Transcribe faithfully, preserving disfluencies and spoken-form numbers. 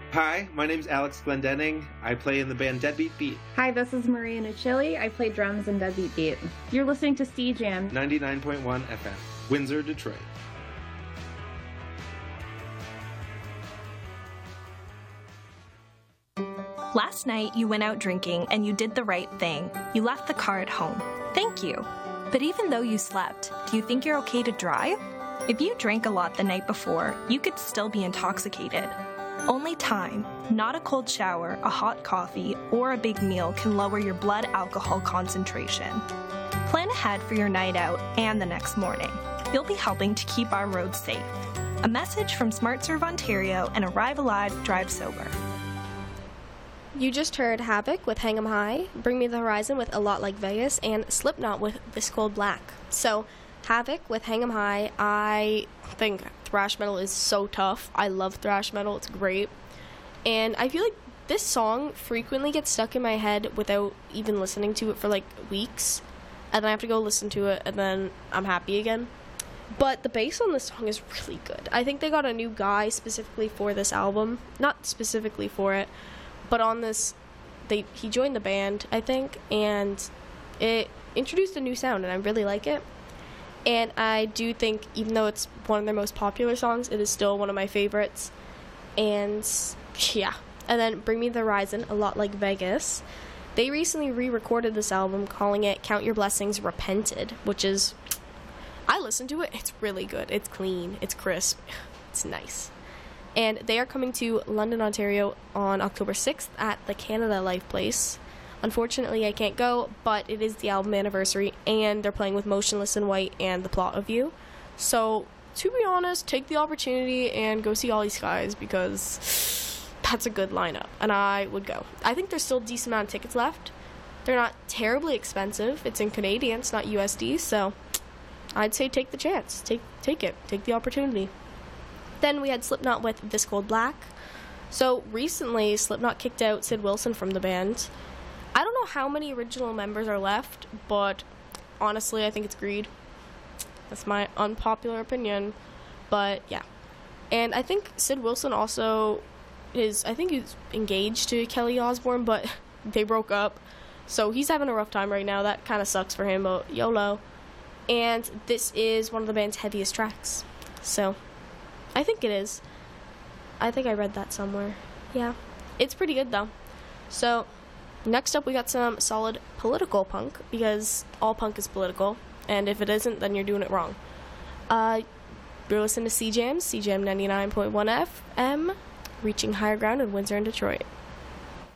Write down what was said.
Hi, my name's Alex Glendenning. I play in the band Deadbeat Beat. Hi, this is Maria Nucilli. I play drums in Deadbeat Beat. You're listening to C Jam ninety-nine point one F M, Windsor, Detroit. Last night, you went out drinking and you did the right thing. You left the car at home. Thank you. But even though you slept, do you think you're okay to drive? If you drank a lot the night before, you could still be intoxicated. Only time, not a cold shower, a hot coffee, or a big meal can lower your blood alcohol concentration. Plan ahead for your night out and the next morning. You'll be helping to keep our roads safe. A message from SmartServe Ontario and Arrive Alive, Drive Sober. You just heard Havoc with Hang 'em High, Bring Me the Horizon with A Lot Like Vegas, and Slipknot with This Cold Black. So, Havoc with Hang 'em High, I think thrash metal is so tough. I love thrash metal, it's great. And I feel like this song frequently gets stuck in my head without even listening to it for like weeks. And then I have to go listen to it, and then I'm happy again. But the bass on this song is really good. I think they got a new guy specifically for this album. Not specifically for it, but on this, they he joined the band, I think, and it introduced a new sound, and I really like it. And I do think, even though it's one of their most popular songs, it is still one of my favorites. And, yeah. And then Bring Me the Horizon, A Lot Like Vegas. They recently re-recorded this album, calling it Count Your Blessings Repented, which is, I listened to it, it's really good. It's clean, it's crisp, it's nice. And they are coming to London, Ontario on October sixth at the Canada Life Place. Unfortunately, I can't go, but it is the album anniversary, and they're playing with Motionless in White and The Plot of You. So, to be honest, take the opportunity and go see Ollie Skies, because that's a good lineup, and I would go. I think there's still a decent amount of tickets left. They're not terribly expensive. It's in Canadian, it's not U S D, so I'd say take the chance. Take, take it. Take the opportunity. Then we had Slipknot with This Cold Black. So recently, Slipknot kicked out Sid Wilson from the band. I don't know how many original members are left, but honestly, I think it's greed. That's my unpopular opinion, but yeah. And I think Sid Wilson also is, I think he's engaged to Kelly Osbourne, but they broke up. So he's having a rough time right now. That kind of sucks for him, but YOLO. And this is one of the band's heaviest tracks. So I think it is. I think I read that somewhere. Yeah. It's pretty good, though. So, next up we got some solid political punk, because all punk is political, and if it isn't, then you're doing it wrong. Uh, you're listening to C Jam, C Jam ninety-nine point one F M, reaching higher ground in Windsor and Detroit.